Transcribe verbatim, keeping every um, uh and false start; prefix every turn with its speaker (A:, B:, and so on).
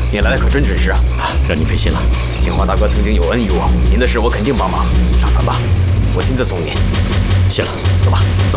A: 您来的可真准时啊！
B: 让你费心了。
A: 景华大哥曾经有恩于我，您的事我肯定帮忙。上船吧，我亲自送您。
B: 谢了，
A: 走吧，走。